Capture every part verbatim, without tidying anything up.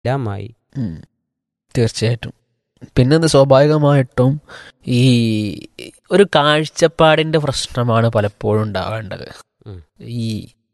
എല്ലാമായി. തീർച്ചയായിട്ടും. പിന്നെ ഇത് സ്വാഭാവികമായിട്ടും ഈ ഒരു കാഴ്ചപ്പാടിൻ്റെ പ്രശ്നമാണ് പലപ്പോഴും ഉണ്ടാവേണ്ടത്. ഈ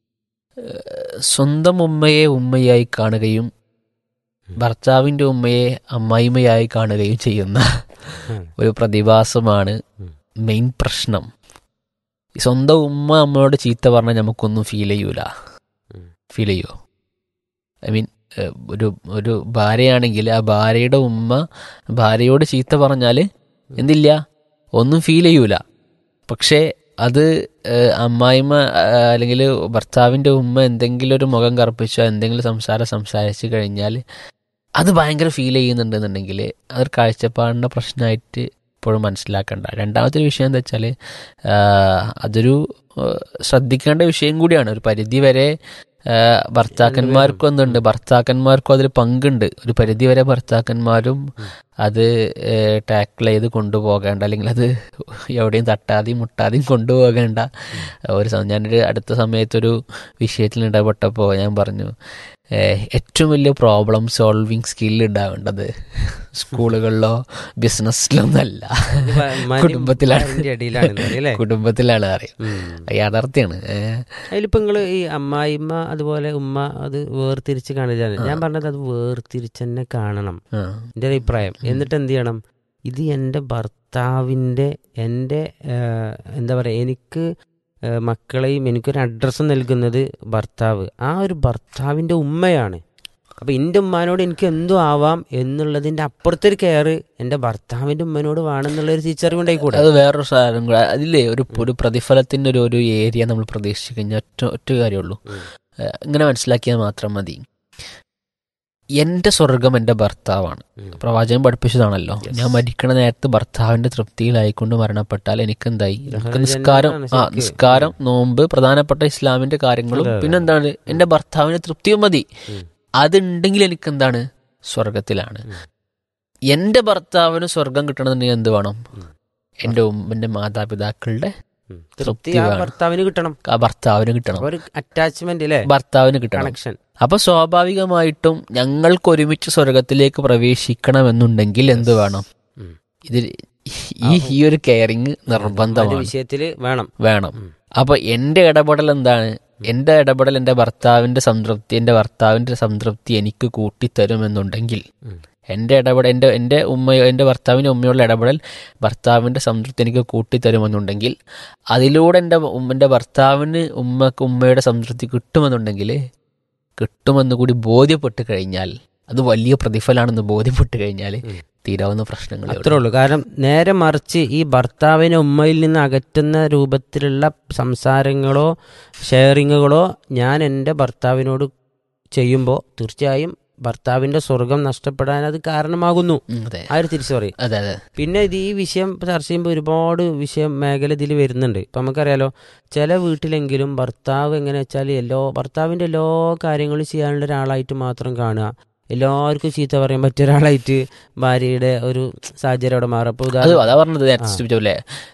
സ്വന്തം ഉമ്മയെ ഉമ്മയായി കാണുകയും ഭർത്താവിൻ്റെ ഉമ്മയെ അമ്മായിമ്മയായി കാണുകയും ചെയ്യുന്ന ഒരു പ്രതിഭാസമാണ് മെയിൻ പ്രശ്നം. സ്വന്തം ഉമ്മ അമ്മയോട് ചീത്ത പറഞ്ഞാൽ നമുക്കൊന്നും ഫീൽ ചെയ്യൂല. ഫീൽ ചെയ്യോ? ഐ മീൻ ഒരു ഒരു ഭാര്യയാണെങ്കിൽ ആ ഭാര്യയുടെ ഉമ്മ ഭാര്യയോട് ചീത്ത പറഞ്ഞാൽ എന്തില്ല, ഒന്നും ഫീൽ ചെയ്യൂല. പക്ഷേ അത് അമ്മായിമ്മ അല്ലെങ്കിൽ ഭർത്താവിൻ്റെ ഉമ്മ എന്തെങ്കിലും ഒരു മുഖം കറുപ്പിച്ചോ എന്തെങ്കിലും സംസാരം സംസാരിച്ച് കഴിഞ്ഞാൽ അത് ഭയങ്കര ഫീൽ ചെയ്യുന്നുണ്ടെന്നുണ്ടെങ്കിൽ അതൊരു കാഴ്ചപ്പാടിൻ്റെ പ്രശ്നമായിട്ട് ഇപ്പോഴും മനസ്സിലാക്കണ്ട. രണ്ടാമത്തെ ഒരു വിഷയം എന്താ വെച്ചാൽ അതൊരു ശ്രദ്ധിക്കേണ്ട വിഷയം കൂടിയാണ്. ഒരു പരിധി വരെ ഭർത്താക്കന്മാർക്കും എന്തുണ്ട്, ഭർത്താക്കന്മാർക്കും അതിൽ പങ്കുണ്ട്. ഒരു പരിധി വരെ ഭർത്താക്കന്മാരും അത് ടാക്കിൾ ചെയ്ത് കൊണ്ടുപോകേണ്ട, അല്ലെങ്കിൽ അത് എവിടെയും തട്ടാതെയും മുട്ടാതെയും കൊണ്ടുപോകേണ്ട ഒരു. ഞാനൊരു അടുത്ത സമയത്തൊരു വിഷയത്തിൽ ഇടപെട്ടപ്പോൾ ഞാൻ പറഞ്ഞു, ഏറ്റവും വലിയ പ്രോബ്ലം സോൾവിങ് സ്കിൽ ഉണ്ടാവേണ്ടത് സ്കൂളുകളിലോ ബിസിനസ്സിലോ ഒന്നല്ല, കുടുംബത്തിലാണ് കുടുംബത്തിലാണ് അറിയാം. യാഥാർത്ഥ്യമാണ്. അതിലിപ്പോൾ നിങ്ങൾ ഈ അമ്മായിമ്മ അതുപോലെ ഉമ്മ അത് വേർതിരിച്ച് കാണിച്ചാൽ, ഞാൻ പറഞ്ഞത് അത് വേർതിരിച്ച് തന്നെ കാണണം എൻ്റെ അഭിപ്രായം. എന്നിട്ട് എന്ത് ചെയ്യണം, ഇത് എൻ്റെ ഭർത്താവിൻ്റെ എൻ്റെ എന്താ പറയുക, എനിക്ക് മക്കളെയും എനിക്കൊരു അഡ്രസ്സ് നൽകുന്നത് ഭർത്താവ്, ആ ഒരു ഭർത്താവിൻ്റെ ഉമ്മയാണ്. അപ്പോൾ എൻ്റെ ഉമ്മാനോട് എനിക്ക് എന്തും ആവാം എന്നുള്ളതിൻ്റെ അപ്പുറത്തൊരു കെയർ എൻ്റെ ഭർത്താവിൻ്റെ ഉമ്മനോട് വേണമെന്നുള്ളൊരു തിരിച്ചറിവ് ഉണ്ടായിക്കൂടെ? അത് വേറൊരു സാധനം കൂടെ. അതില്ലേ ഒരു ഒരു പ്രതിഫലത്തിൻ്റെ ഒരു ഒരു ഏരിയ നമ്മൾ പ്രതീക്ഷിച്ച് കഴിഞ്ഞാൽ ഒറ്റ ഒറ്റ കാര്യമുള്ളൂ. ഇങ്ങനെ മനസ്സിലാക്കിയാൽ മാത്രം മതി. എൻ്റെ സ്വർഗം എൻ്റെ ഭർത്താവാണ്. പ്രവാചകൻ പഠിപ്പിച്ചതാണല്ലോ, ഞാൻ മരിക്കണ നേരത്ത് ഭർത്താവിൻ്റെ തൃപ്തിയിലായിക്കൊണ്ട് മരണപ്പെട്ടാൽ എനിക്കെന്തായി, എനിക്ക് നിസ്കാരം ആ നിസ്കാരം നോമ്പ് പ്രധാനപ്പെട്ട ഇസ്ലാമിൻ്റെ കാര്യങ്ങളും പിന്നെന്താണ് എൻ്റെ ഭർത്താവിൻ്റെ തൃപ്തിയും മതി. അതുണ്ടെങ്കിൽ എനിക്കെന്താണ്, സ്വർഗത്തിലാണ്. എൻ്റെ ഭർത്താവിന് സ്വർഗം കിട്ടണമെന്നുണ്ടെങ്കിൽ എന്ത് വേണം, എൻ്റെ എൻ്റെ മാതാപിതാക്കളുടെ തൃപ്തി ഭർത്താവിന് കിട്ടണം. ആ ഭർത്താവിന് കിട്ടണം, ഒരു അറ്റാച്ച്മെന്റ് അല്ലേ ഭർത്താവിന് കിട്ടണം, കണക്ഷൻ. അപ്പൊ സ്വാഭാവികമായിട്ടും ഞങ്ങൾക്ക് ഒരുമിച്ച് സ്വർഗത്തിലേക്ക് പ്രവേശിക്കണമെന്നുണ്ടെങ്കിൽ എന്ത് വേണം, ഇതിൽ ഈ ഈ ഒരു കെയറിങ് നിർബന്ധമാണ്, വിഷയത്തില് വേണം വേണം അപ്പൊ എന്റെ ഇടപെടൽ എന്താണ്, എന്റെ ഇടപെടൽ എൻ്റെ ഭർത്താവിന്റെ സംതൃപ്തി എൻ്റെ ഭർത്താവിന്റെ സംതൃപ്തി എനിക്ക് കൂട്ടിത്തരുമെന്നുണ്ടെങ്കിൽ, എൻ്റെ ഇടപെടൽ എൻ്റെ എൻ്റെ ഉമ്മയോ എൻ്റെ ഭർത്താവിൻ്റെ ഉമ്മയുള്ള ഇടപെടൽ ഭർത്താവിൻ്റെ സംതൃപ്തി എനിക്ക് കൂട്ടിത്തരുമെന്നുണ്ടെങ്കിൽ, അതിലൂടെ എൻ്റെ എൻ്റെ ഭർത്താവിന് ഉമ്മക്ക് ഉമ്മയുടെ സംതൃപ്തി കിട്ടുമെന്നുണ്ടെങ്കിൽ, കിട്ടുമെന്ന് കൂടി ബോധ്യപ്പെട്ട് കഴിഞ്ഞാൽ, അത് വലിയ പ്രതിഫലമാണെന്ന് ബോധ്യപ്പെട്ട് കഴിഞ്ഞാൽ തീരാവുന്ന പ്രശ്നങ്ങൾ അത്രേ ഉള്ളൂ. കാരണം നേരെ മറിച്ച് ഈ ഭർത്താവിനെ ഉമ്മയിൽ നിന്ന് അകറ്റുന്ന രൂപത്തിലുള്ള സംസാരങ്ങളോ ഷെയറിങ്ങുകളോ ഞാൻ എൻ്റെ ഭർത്താവിനോട് ചെയ്യുമ്പോൾ തീർച്ചയായും ഭർത്താവിന്റെ സ്വർഗം നഷ്ടപ്പെടാൻ അത് കാരണമാകുന്നു. ആ ഒരു തിരിച്ചു പറയും. പിന്നെ ഇത് ഈ വിഷയം ചർച്ച ചെയ്യുമ്പോൾ ഒരുപാട് വിഷയം മേഖല ഇതിൽ വരുന്നുണ്ട്. ഇപ്പം നമുക്കറിയാലോ, ചില വീട്ടിലെങ്കിലും ഭർത്താവ് എങ്ങനെ വെച്ചാൽ എല്ലാ ഭർത്താവിൻ്റെ എല്ലാ കാര്യങ്ങളും ചെയ്യാനുള്ള ഒരാളായിട്ട് മാത്രം കാണുക, എല്ലാവർക്കും ചീത്ത പറയാൻ പറ്റിയ ഒരാളായിട്ട് ഭാര്യയുടെ ഒരു സാഹചര്യം അവിടെ മാറും. അപ്പോൾ അതാ പറഞ്ഞത് നേരത്തെ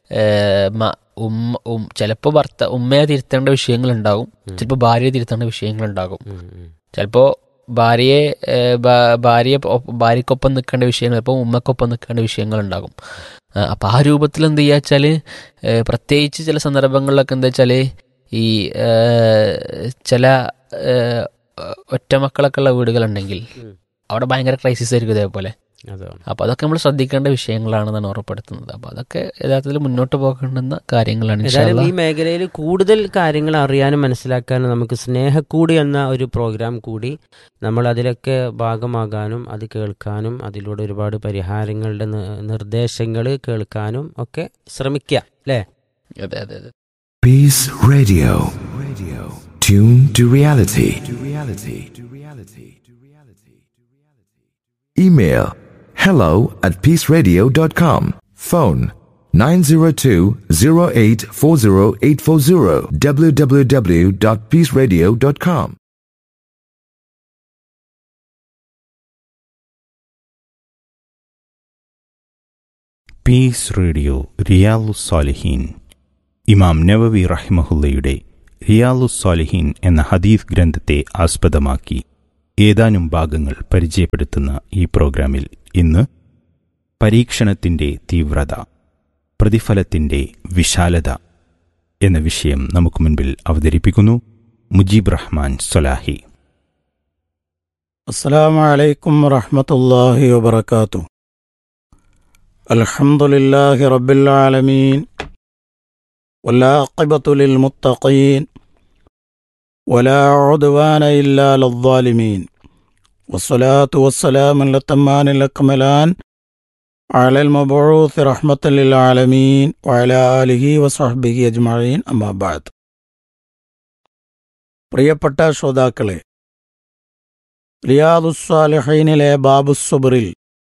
ഉമ്മ ചിലപ്പോൾ ഭർത്ത ഉമ്മയെ തിരുത്തേണ്ട വിഷയങ്ങളുണ്ടാകും, ചിലപ്പോൾ ഭാര്യയെ തിരുത്തേണ്ട വിഷയങ്ങളുണ്ടാകും, ചിലപ്പോൾ ഭാര്യയെ ഭാര്യയെ ഭാര്യക്കൊപ്പം നിൽക്കേണ്ട വിഷയങ്ങൾ, ഇപ്പോൾ ഉമ്മക്കൊപ്പം നിൽക്കേണ്ട വിഷയങ്ങളുണ്ടാകും. അപ്പം ആ രൂപത്തിൽ എന്ത് ചെയ്യുക വെച്ചാൽ, പ്രത്യേകിച്ച് ചില സന്ദർഭങ്ങളിലൊക്കെ എന്താ വെച്ചാൽ ഈ ചില ഒറ്റമക്കളൊക്കെ ഉള്ള വീടുകളുണ്ടെങ്കിൽ അവിടെ ഭയങ്കര ക്രൈസിസ് ആയിരിക്കും ഇതേപോലെ. അപ്പോൾ അതൊക്കെ നമ്മൾ ശ്രദ്ധിക്കേണ്ട വിഷയങ്ങളാണെന്നാണ് ഉറപ്പെടുത്തുന്നത്. അപ്പോൾ അതൊക്കെ യഥാർത്ഥത്തിൽ മുന്നോട്ട് പോകേണ്ടുന്ന കാര്യങ്ങളാണ്. ഈ മേഖലയിൽ കൂടുതൽ കാര്യങ്ങൾ അറിയാനും മനസ്സിലാക്കാനും നമുക്ക് സ്നേഹക്കൂടി എന്ന ഒരു പ്രോഗ്രാം കൂടി നമ്മൾ അതിലൊക്കെ ഭാഗമാകാനും അത് കേൾക്കാനും അതിലൂടെ ഒരുപാട് പരിഹാരങ്ങളുടെ നിർദ്ദേശങ്ങൾ കേൾക്കാനും ഒക്കെ ശ്രമിക്കുക അല്ലേ? അതെ അതെ അതെ. Peace Radio. Radio. Tune to reality. To reality. To reality. To reality. Email hello at peaceradio dot com. Phone nine zero two zero eight four zero eight four zero. w w w dot peaceradio dot com. Piece radio റിയാലുസ് സാലിഹീൻ. ഇമാം നവവി റഹിമഹുല്ലയുടെ റിയാലുസ് സാലിഹീൻ എന്ന ഹദീസ് ഗ്രന്ഥത്തെ ആസ്പദമാക്കി ഏതാനും ഭാഗങ്ങൾ പരിചയപ്പെടുത്തുന്ന ഈ പ്രോഗ്രാമിൽ ഇന്ന് പരീക്ഷണത്തിൻ്റെ തീവ്രത, പ്രതിഫലത്തിൻ്റെ വിശാലത എന്ന വിഷയം നമുക്ക് മുൻപിൽ അവതരിപ്പിക്കുന്നു മുജീബ് റഹ്മാൻ സ്വലാഹി. അസ്സലാമു അലൈക്കും വറഹ്മത്തുള്ളാഹി വബറകാതുഹു. അൽഹംദുലില്ലാഹി റബ്ബിൽ ആലമീൻ വലാഖിബത്തു ലിൽ മുത്തഖീൻ വലാ ഉദ്വാന ഇല്ലാ ലദ്ദാലിമീൻ വസ്സലാത്തു വസ്സലാമു അലത്തമ്മാനിൽ അക്മലാൻ അലൽ മബ്ഊസ് റഹ്മത്തൽ ലിൽ ആലമീൻ വഅലാ ആലിഹി വസഹ്ബിഹി അജ്മഈൻ. അമ്മാ ബഅദ്. പ്രിയപ്പെട്ട ശ്രോതാക്കളെ, റിയാദുസ്സാലിഹീനിലെ ബാബുസ്സുബ്റിൽ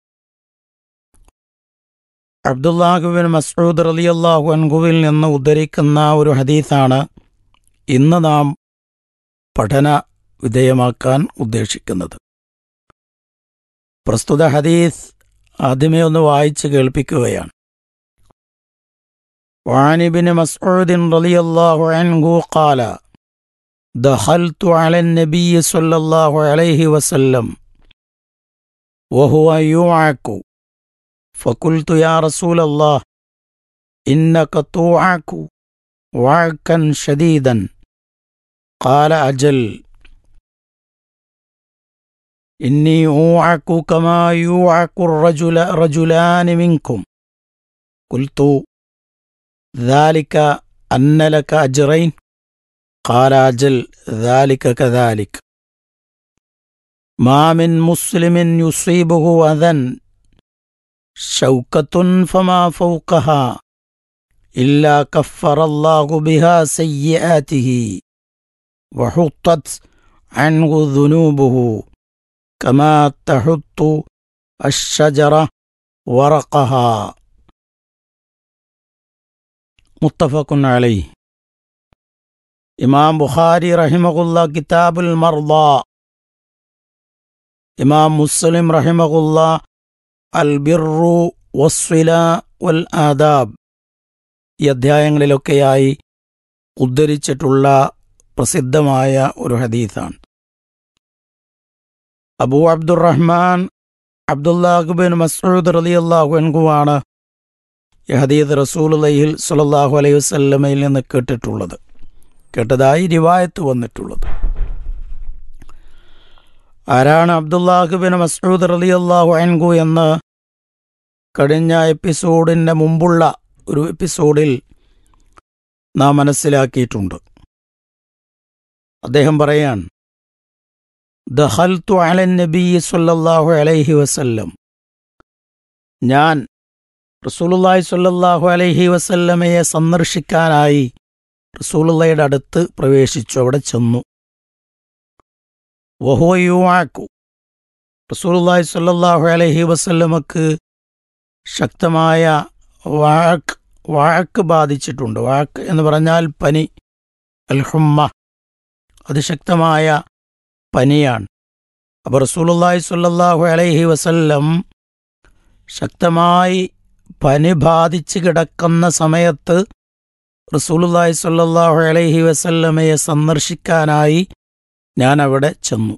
അബ്ദുല്ലാഹ് ബിൻ മസ്ഊദ് റളിയല്ലാഹു അൻഹുവിൽ നിന്ന് ഉദ്ധരിക്കുന്ന ഒരു ഹദീസാണ് ഇന്ന് നാം പഠന വിധേയമാക്കാൻ ഉദ്ദേശിക്കുന്നത്. പ്രസ്തുത ഹദീസ് ആദ്യമേ ഒന്ന് വായിച്ച് കേൾപ്പിക്കുകയാണ്. വഅൻ ഇബ്നു മസ്ഊദ് റളിയല്ലാഹു അൻഹു ഖാല دخلت على النبي صلى الله عليه وسلم وهو يوعك فقلت يا رسول الله إنك توعك وعكا شديدا قال أجل إني أوعك كما يوعك الرجل رجلان منكم قلت ذلك أن لك أجرين قال أجل ذلك كذلك ما من مسلم يصيبه أذى شوكة فما فوقها إلا كفر الله بها سيئاته وحطت عنه ذنوبه كما تحط الشجرة ورقها. متفق عليه. ഇമാം ബുഖാരി റഹിമഹുല്ല കിതാബുൽ മർദാ, ഇമാം മുസ്ലിം റഹിമഹുല്ല അൽ ബിർറു വസ്സില വൽ ആദാബ് ഈ അധ്യായങ്ങളിലൊക്കെയായി ഉദ്ധരിച്ചിട്ടുള്ള പ്രസിദ്ധമായ ഒരു ഹദീസാണ്. അബൂ അബ്ദുറഹ്മാൻ അബ്ദുല്ലാഹ് ബിൻ മസ്ഊദ് റളിയല്ലാഹു അൻഹുവാണ് ഈ ഹദീസ് റസൂലുള്ളാഹി സ്വല്ലല്ലാഹു അലൈഹി വസല്ലമയിൽ നിന്ന് കേട്ടിട്ടുള്ളത്, കേട്ടതായി റിവായത്ത് വന്നിട്ടുള്ളത്. ആരാണ് അബ്ദുല്ലാഹ് ബിൻ മസ്ഊദ് റളിയല്ലാഹു അൻഹു എന്ന് കഴിഞ്ഞ എപ്പിസോഡിൻ്റെ മുമ്പുള്ള ഒരു എപ്പിസോഡിൽ നാം മനസ്സിലാക്കിയിട്ടുണ്ട്. അദ്ദേഹം പറയാൻ, ദഖൽതു അലൻ നബി സ്വല്ലല്ലാഹു അലൈഹി വസല്ലം, ഞാൻ റസൂലുള്ളാഹി സ്വല്ലല്ലാഹു അലൈഹി വസല്ലമയെ സന്ദർശിക്കാനായി റസൂലുള്ളാഹിയുടെ അടുത്ത് പ്രവേശിച്ചു, അവിടെ ചെന്നു. വഹുവ യുആക്കു, റസൂലുള്ളാഹി സ്വല്ലല്ലാഹു അലൈഹി വസല്ലമക്ക് ശക്തമായ വാക്ക് വാക്ക് ബാധിച്ചിട്ടുണ്ട്. വാക്ക് എന്ന് പറഞ്ഞാൽ പനി, അൽ ഹുമ്മ, അതിശക്തമായ പനിയാണ്. അപ്പോൾ റസൂലുള്ളാഹി സ്വല്ലല്ലാഹു അലൈഹി വസല്ലം ശക്തമായി പനി ബാധിച്ച് കിടക്കുന്ന സമയത്ത് റസൂലുള്ളാഹി സ്വല്ലല്ലാഹു അലൈഹി വസല്ലമയെ സന്ദർശിക്കാനായി ഞാൻ അവിടെ ചെന്നു.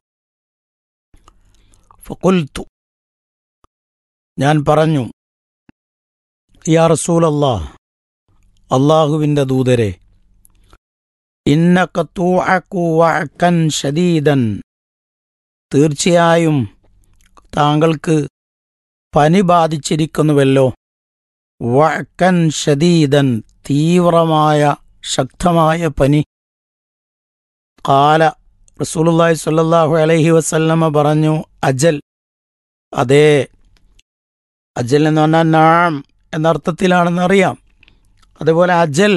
ഫഖുൽതു, ഞാൻ പറഞ്ഞു, യാ റസൂലല്ലാഹ്, അല്ലാഹുവിൻ്റെ ദൂതരെ, ഇന്നക തൂഅകു വഅകൻ ശദീദൻ, തീർച്ചയായും താങ്കൾക്ക് പനി ബാധിച്ചിരിക്കുന്നുവല്ലോ. വഅകൻ ശദീദൻ, തീവ്രമായ ശക്തമായ പനി. ഖാല, റസൂലുള്ളാഹി സ്വല്ലല്ലാഹു അലൈഹി വസല്ലമ പറഞ്ഞു, അജൽ, അതേ. അജൽ എന്ന് പറഞ്ഞാൽ നാം എന്നർത്ഥത്തിലാണെന്നറിയാം. അതുപോലെ അജൽ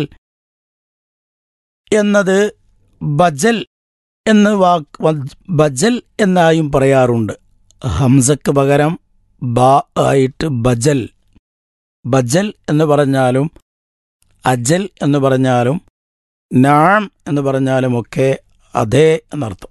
എന്നത് ബജൽ എന്ന് വാക്ക് ബജൽ എന്നായും പറയാറുണ്ട്. ഹംസക്ക് പകരം ബ ആയിട്ട് ബജൽ. ബജൽ എന്ന് പറഞ്ഞാലും അജൽ എന്ന് പറഞ്ഞാലും നാം എന്ന് പറഞ്ഞാലുമൊക്കെ അതേ എന്നർത്ഥം.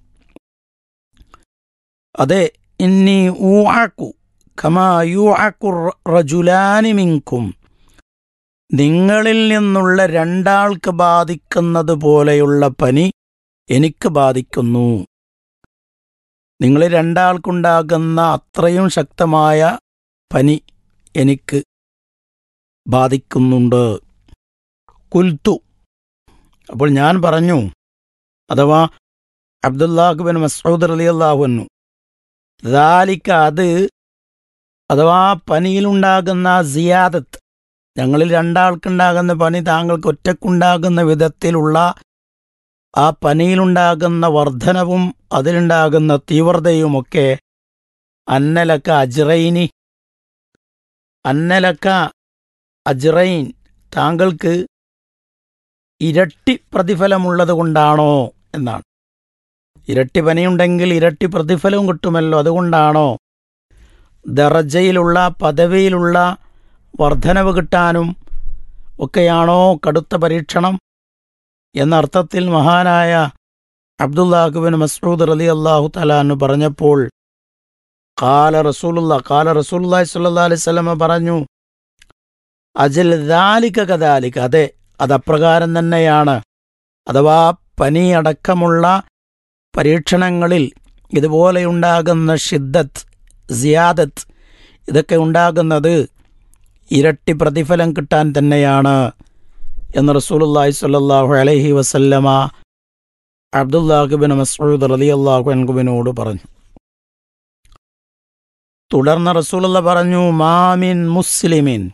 അതെ, ഇന്നി ഊഅക്കു കമാ യൂഅക്കു റജുലാനി മിൻകും, നിങ്ങളിൽ നിന്നുള്ള രണ്ടാൾക്ക് ബാധിക്കുന്നത് പോലെയുള്ള പനി എനിക്ക് ബാധിക്കുന്നു. നിങ്ങൾ രണ്ടാൾക്കുണ്ടാകുന്ന അത്രയും ശക്തമായ പനി എനിക്ക് ബാധിക്കുന്നുണ്ട്. കുൽത്തു, അപ്പോൾ ഞാൻ പറഞ്ഞു, അഥവാ അബ്ദുല്ലാഹ് ബിൻ മസ്ഊദ് റളിയല്ലാഹു അൻഹു, ദാലിക അത്, അഥവാ പനിയിലുണ്ടാകുന്ന സിയാദത്ത്, ഞങ്ങളിൽ രണ്ടാൾക്കുണ്ടാകുന്ന പനി താങ്കൾക്ക് ഒറ്റക്കുണ്ടാകുന്ന വിധത്തിലുള്ള ആ പനിയിലുണ്ടാകുന്ന വർധനവും അതിലുണ്ടാകുന്ന തീവ്രതയുമൊക്കെ അന്നലക്ക അജ്റൈനി, അന്നലക്ക അജ്റൈൻ, താങ്കൾക്ക് ഇരട്ടി പ്രതിഫലമുള്ളത് കൊണ്ടാണോ എന്നാണ്. ഇരട്ടി പനിയുണ്ടെങ്കിൽ ഇരട്ടി പ്രതിഫലവും കിട്ടുമല്ലോ, അതുകൊണ്ടാണോ? ദറജയിലുള്ള പദവിയിലുള്ള വർധനവ് കിട്ടാനും ഒക്കെയാണോ കടുത്ത പരീക്ഷണം എന്ന അർത്ഥത്തിൽ മഹാനായ അബ്ദുല്ലാഹ് ബിൻ മസ്ഊദ് റളിയല്ലാഹു തആല അൻഹു പറഞ്ഞപ്പോൾ ഖാല റസൂലുള്ളാഹ് ഖാല റസൂലുള്ളാഹി സ്വല്ലല്ലാഹു അലൈഹി വസല്ലം പറഞ്ഞു, അജൽ ദാലിക കദാലിക, അതെ അതപ്രകാരം തന്നെയാണ്. അഥവാ പനി അടക്കമുള്ള പരീക്ഷണങ്ങളിൽ ഇതുപോലെയുണ്ടാകുന്ന ഷിദ്ദത്ത്, സിയാദത്ത്, ഇതൊക്കെ ഉണ്ടാകുന്നത് ഇരട്ടി പ്രതിഫലം കിട്ടാൻ തന്നെയാണ് എന്ന് റസൂലുള്ളാഹി സ്വല്ലല്ലാഹു അലൈഹി വസല്ലമ അബ്ദുല്ലാഹ് ബിൻ മസ്ഊദ് റളിയല്ലാഹു അൻഹുവിനോട് പറഞ്ഞു. തുടർന്ന് റസൂലുള്ളാഹി പറഞ്ഞു, മാമിൻ മുസ്ലിമിൻ,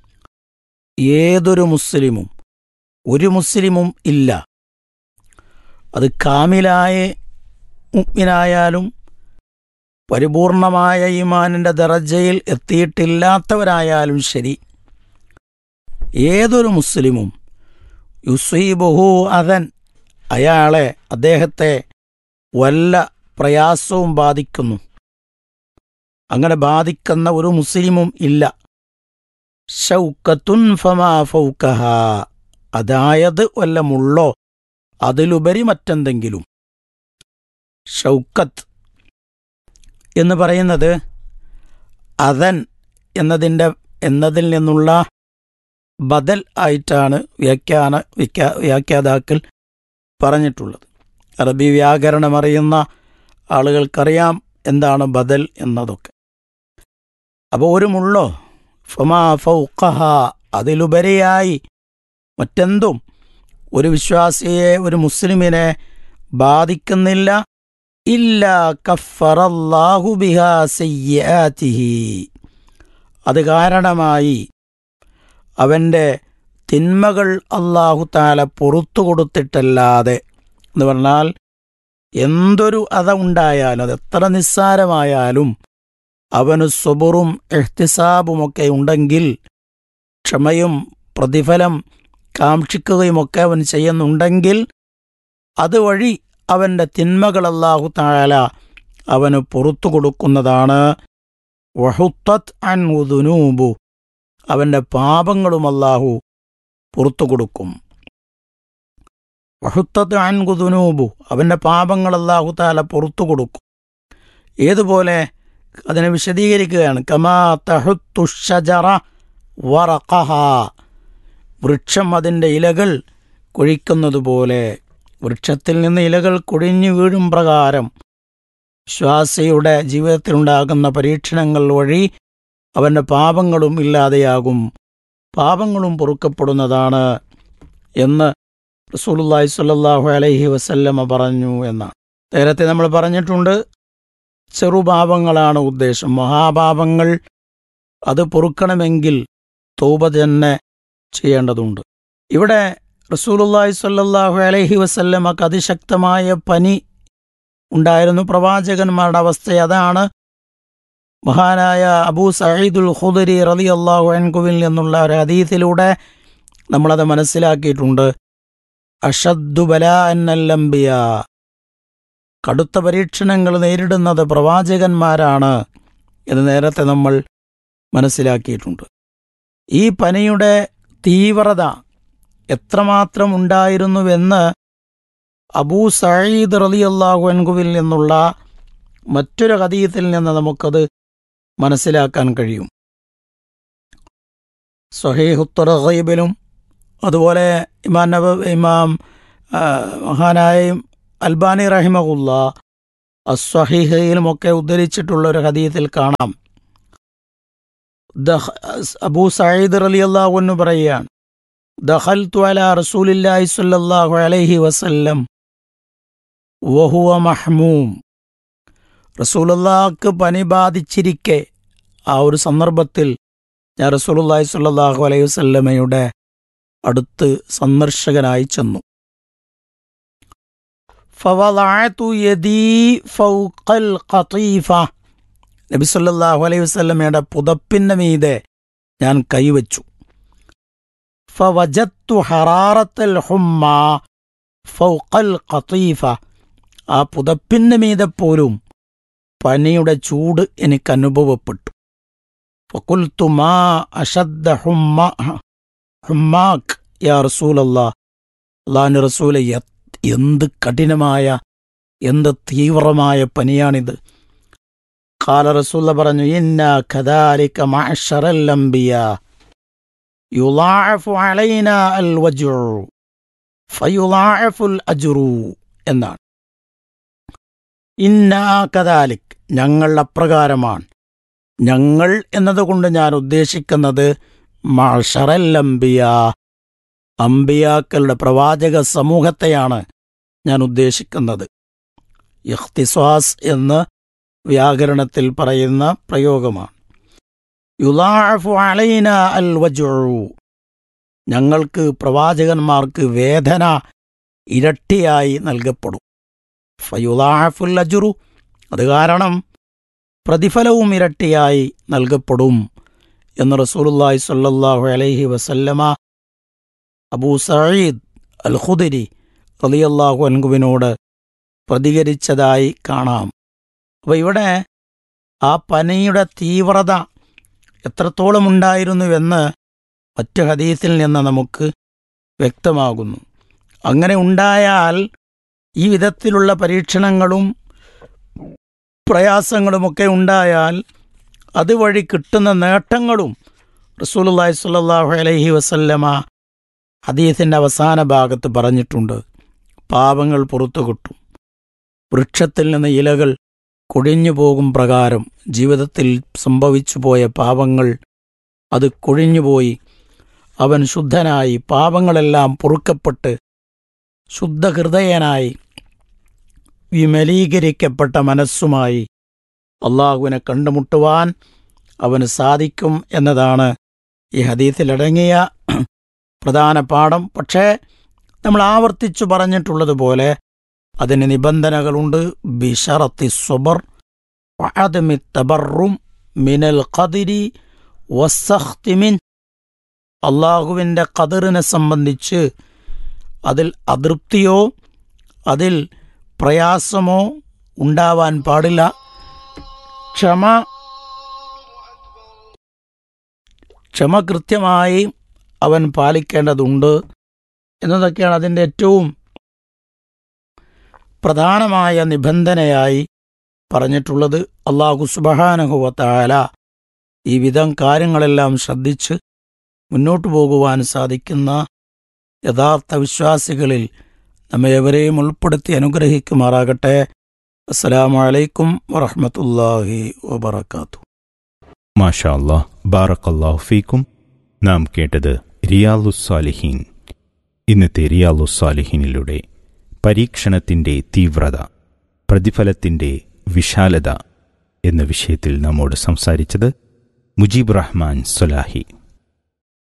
ഏതൊരു മുസ്ലിമും, ഒരു മുസ്ലിമും ഇല്ല, അത് കാമിലായ മുഅ്മിനായാലും പരിപൂർണമായ ഈമാനിൻ്റെ ദറജയിൽ എത്തിയിട്ടില്ലാത്തവരായാലും ശരി, ഏതൊരു മുസ്ലിമും യുസീബുഹു അദൻ, അയാളെ അദ്ദേഹത്തെ വല്ല പ്രയാസവും ബാധിക്കുന്നു, അങ്ങനെ ബാധിക്കുന്ന ഒരു മുസ്ലിമും ഇല്ല. ഷൗക്കത്തുൻ ഫമാ ഫൗകഹ, അതായത് വല്ല മുള്ളോ അതിലുപരി മറ്റെന്തെങ്കിലും. ഷൗക്കത്ത് എന്ന് പറയുന്നത് അദൻ എന്നതിൻ്റെ എന്നതിൽ നിന്നുള്ള ബദൽ ആയിട്ടാണ് വ്യാഖ്യാന വ്യാഖ്യാതാക്കൾ പറഞ്ഞിട്ടുള്ളത്. അറബി വ്യാകരണം അറിയുന്ന ആളുകൾക്കറിയാം എന്താണ് ബദൽ എന്നതൊക്കെ. അപ്പോൾ ഒരു മുള്ളോ ഫമാ ഫൗഖഹ, അതിലുപരിയായി മറ്റെന്തും ഒരു വിശ്വാസിയെ, ഒരു മുസ്ലിമിനെ ബാധിക്കുന്നില്ല. ഇല്ലാ കഫറല്ലാഹു ബിഹാ സയ്യിആതിഹി, അത് കാരണമായി അവൻ്റെ തിന്മകൾ അല്ലാഹു തആല പുറത്തു കൊടുത്തിട്ടല്ലാതെ, എന്ന് പറഞ്ഞാൽ എന്തൊരു അത ഉണ്ടായാലും, അത് എത്ര നിസ്സാരമായാലും അവന് സ്വബറും ഇഹ്തിസാബുമൊക്കെ ഉണ്ടെങ്കിൽ, ക്ഷമയും പ്രതിഫലം കാക്ഷിക്കുകയുമൊക്കെ അവൻ ചെയ്യുന്നുണ്ടെങ്കിൽ, അതുവഴി അവൻ്റെ തിന്മകൾ അല്ലാഹു തആല അവന് പുറത്തു കൊടുക്കുന്നതാണ്. വഹുത്തത് അൻഹു ദുനൂബു, അവൻ്റെ പാപങ്ങളും അല്ലാഹു പുറത്തു കൊടുക്കും. വഹുത്തത് അൻഹു ദുനൂബു, അവൻ്റെ പാപങ്ങൾ അല്ലാഹു തആല പുറത്തു കൊടുക്കും. ഏതുപോലെ അതിനെ വിശദീകരിക്കുകയാണ്. കമാ തഹുത്തു ഷജറ വറഖഹ, വൃക്ഷം അതിൻ്റെ ഇലകൾ കൊഴിക്കുന്നതുപോലെ, വൃക്ഷത്തിൽ നിന്ന് ഇലകൾ കൊഴിഞ്ഞു വീഴും പ്രകാരം വിശ്വാസിയുടെ ജീവിതത്തിലുണ്ടാകുന്ന പരീക്ഷണങ്ങൾ വഴി അവൻ്റെ പാപങ്ങളും ഇല്ലാതെയാകും, പാപങ്ങളും പൊറുക്കപ്പെടുന്നതാണ് എന്ന് റസൂലുള്ളാഹി സ്വല്ലല്ലാഹു അലൈഹി വസല്ലമ പറഞ്ഞു എന്നാണ്. നേരത്തെ നമ്മൾ പറഞ്ഞിട്ടുണ്ട്, ചെറുപാപങ്ങളാണ് ഉദ്ദേശം. മഹാപാപങ്ങൾ അത് പൊറുക്കണമെങ്കിൽ തൗബ തന്നെ ചെയ്യേണ്ടതുണ്ട്. ഇവിടെ റസൂലുള്ളാഹി സ്വല്ലല്ലാഹു അലൈഹി വസല്ലമക്ക് അതിശക്തമായ പനി ഉണ്ടായിരുന്നു. പ്രവാചകന്മാരുടെ അവസ്ഥ അതാണ്. മഹാനായ അബൂ സഈദുൽ ഖുദരി റളിയല്ലാഹു അൻഹുവിൽ നിന്നുള്ള ഒരു ഹദീസിലൂടെ നമ്മളത് മനസ്സിലാക്കിയിട്ടുണ്ട്. അഷദ്ദു ബലാഅൻ അൽ-അംബിയാ, കടുത്ത പരീക്ഷണങ്ങൾ നേരിടുന്നത് പ്രവാചകന്മാരാണ് എന്ന് നേരത്തെ നമ്മൾ മനസ്സിലാക്കിയിട്ടുണ്ട്. ഈ പനിയുടെ തീവ്രത എത്രമാത്രം ഉണ്ടായിരുന്നുവെന്ന് അബൂ സഈദ് റളിയല്ലാഹു അൻഹുവിൽ നിന്നുള്ള മറ്റൊരു ഹദീസിൽ നിന്ന് നമുക്കത് മനസ്സിലാക്കാൻ കഴിയും. സ്വഹീഹു തർഗീബിലും അതുപോലെ ഇമാം നബവി ഇമാം മഹാനായ അൽബാനി റഹിമഹുല്ലാ അസ്വഹീഹയിലുമൊക്കെ ഉദ്ധരിച്ചിട്ടുള്ള ഒരു ഹദീസിൽ കാണാം. അബൂ സഈദ് റളിയല്ലാഹു അൻഹു പറയുകയാണ്, ദഖൽതു അലാ റസൂലില്ലാഹി സ്വല്ലല്ലാഹു അലൈഹി വസല്ലം വഹുവ മഹ്മൂം. റസൂലുള്ളാഹിക്ക് പനി ബാധിച്ചിരിക്കെ ആ ഒരു സന്ദർഭത്തിൽ ഞാൻ റസൂലുള്ളാഹി സ്വല്ലല്ലാഹു അലൈഹി വസല്ലമയുടെ അടുത്ത് സന്ദർശകനായി ചെന്നു. ഫവളഅതു യദീ ഫൗഖൽ ഖതീഫ. നബി സല്ലല്ലാഹു അലൈഹി വസല്ലമയുടെ പുതപ്പിന്റെ മീതെ ഞാൻ കൈവച്ചു. ഫവജദ്തു ഹറാറത്തൽ ഹുമ്മ ഫൗഖൽ ഖതീഫ. ആ പുതപ്പിന്റെ മീതെ പോലും പനിയുടെ ചൂട് എനിക്ക് അനുഭവപ്പെട്ടു. ഫഖുൽതു മാ അശദ്ദ ഹുമ്മ ഹുമ്മാക് യാ റസൂലല്ലാഹ്. അല്ലാഹുവിന്റെ റസൂലേ, എന്ത് കഠിനമായ, എന്ത് തീവ്രമായ പനിയാണിത്. ഖാല റസൂല പറഞ്ഞു, ഇന്നാ കദാലിക മഅ്ശറൽ അംബിയാ യുളാഅഫു അലൈനാ അൽ വജ്ഉ ഫയുളാഅഫുൽ അജ്റു എന്നാണ്. ഇന്നാ കദാലിക്, ഞങ്ങൾ അപ്രകാരമാണ്. ഞങ്ങൾ എന്നതുകൊണ്ട് ഞാൻ ഉദ്ദേശിക്കുന്നത് മഅ്ശറൽ അംബിയാ, അംബിയാക്കളുടെ പ്രവാചക സമൂഹത്തെയാണ് ഞാൻ ഉദ്ദേശിക്കുന്നത്. ഇഖ്തിസാസ് എന്ന് വ്യാകരണത്തിൽ പറയുന്ന പ്രയോഗമാണ്. യുളാഅഫു അലൈനാ അൽ വജ്ഉ, ഞങ്ങൾക്ക് പ്രവാചകന്മാർക്ക് വേദന ഇരട്ടിയായി നൽകപ്പെടും. ഫയുളാഅഫുൽ അജ്റു, അത് കാരണം പ്രതിഫലവും ഇരട്ടിയായി നൽകപ്പെടും എന്ന് റസൂലുള്ളാഹി സ്വല്ലല്ലാഹു അലൈഹി വസല്ലമ അബൂ സഈദ് അൽ ഖുദരി റളിയല്ലാഹു അൻഹുവിനോട് പ്രതികരിച്ചതായി കാണാം. അപ്പോൾ ഇവിടെ ആ പനിയുടെ തീവ്രത എത്രത്തോളം ഉണ്ടായിരുന്നുവെന്ന് മറ്റ് ഹദീസിൽ നിന്ന് നമുക്ക് വ്യക്തമാകുന്നു. അങ്ങനെ ഉണ്ടായാൽ ഈ വിധത്തിലുള്ള പരീക്ഷണങ്ങളും പ്രയാസങ്ങളുമൊക്കെ ഉണ്ടായാൽ അതുവഴി കിട്ടുന്ന നേട്ടങ്ങളും റസൂലുള്ളാഹി സ്വല്ലല്ലാഹു അലൈഹി വസല്ലമ ഹദീസിൻ്റെ അവസാന ഭാഗത്ത് പറഞ്ഞിട്ടുണ്ട്. പാപങ്ങൾ പുറത്തു കിട്ടും. വൃക്ഷത്തിൽ നിന്ന് ഇലകൾ കൊഴിഞ്ഞു പോകും പ്രകാരം ജീവിതത്തിൽ സംഭവിച്ചു പോയ പാപങ്ങൾ അത് കൊഴിഞ്ഞുപോയി അവൻ ശുദ്ധനായി, പാപങ്ങളെല്ലാം പൊറുക്കപ്പെട്ട് ശുദ്ധഹൃദയനായി വിമലീകരിക്കപ്പെട്ട മനസ്സുമായി അള്ളാഹുവിനെ കണ്ടുമുട്ടുവാൻ അവന് സാധിക്കും എന്നതാണ് ഈ ഹദീസിലടങ്ങിയ പ്രധാന പാഠം. പക്ഷേ നമ്മൾ ആവർത്തിച്ചു പറഞ്ഞിട്ടുള്ളതുപോലെ അതിന് നിബന്ധനകളുണ്ട്. ബിശറത്തി സ്വബർ വഅദമി തബറും മിനൽ ഖദരി വസ്സഖ്തി മിൻ. അള്ളാഹുവിൻ്റെ ഖദറിനെ സംബന്ധിച്ച് അതിൽ അതൃപ്തിയോ അതിൽ പ്രയാസമോ ഉണ്ടാവാൻ പാടില്ല. ക്ഷമ ക്ഷമ കൃത്യമായി അവൻ പാലിക്കേണ്ടതുണ്ട് എന്നതൊക്കെയാണ് അതിൻ്റെ ഏറ്റവും പ്രധാനമായ നിബന്ധനയായി പറഞ്ഞിട്ടുള്ളത്. അല്ലാഹു സുബ്ഹാനഹു വ തആല ഈ വിധം കാര്യങ്ങളെല്ലാം ശ്രദ്ധിച്ച് മുന്നോട്ടു പോകുവാൻ സാധിക്കുന്ന യഥാർത്ഥ വിശ്വാസികളിൽ നമ്മെവരെയും ഉൾപ്പെടുത്തി അനുഗ്രഹിക്കുമാറാകട്ടെ. അസ്സലാമു അലൈക്കും വറഹ്മത്തുള്ളാഹി വബറകാതുഹു. മാഷാ അല്ലാഹ്, ബാറക്കല്ലാഹു ഫീക്കും. നാം കേട്ടത് റിയാലുസ്സാലിഹീൻ. ഇന്നത്തെ റിയാലുസ്സാലിഹീനിലൂടെ പരീക്ഷണത്തിൻ്റെ തീവ്രത, പ്രതിഫലത്തിൻ്റെ വിശാലത എന്ന വിഷയത്തിൽ നമ്മോട് സംസാരിച്ചത് മുജീബ് റഹ്മാൻ സ്വലാഹി.